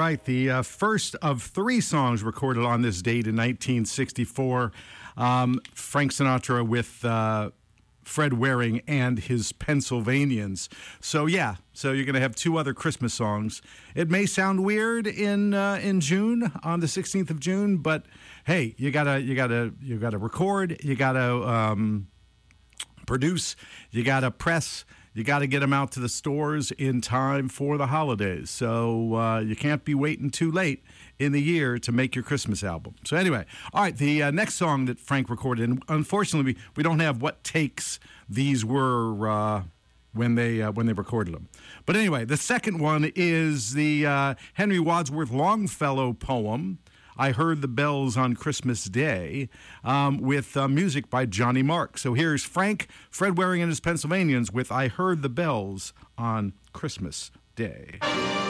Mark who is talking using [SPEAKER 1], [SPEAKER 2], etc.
[SPEAKER 1] right, the first of three songs recorded on this date in 1964. Frank Sinatra with Fred Waring and his Pennsylvanians. So yeah, so you're going to have two other Christmas songs. It may sound weird in June, on the 16th of June, but hey, you gotta record, you gotta produce, you gotta press. You got to get them out to the stores in time for the holidays. So you can't be waiting too late in the year to make your Christmas album. So anyway, all right, the next song that Frank recorded, and unfortunately we don't have what takes these were when they recorded them. But anyway, the second one is the Henry Wadsworth Longfellow poem, I Heard the Bells on Christmas Day, with music by Johnny Mark. So here's Frank, Fred Waring and his Pennsylvanians with I Heard the Bells on Christmas Day.